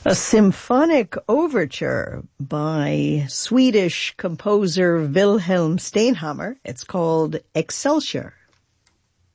A symphonic overture by Swedish composer Wilhelm Steinhammer. It's called Excelsior.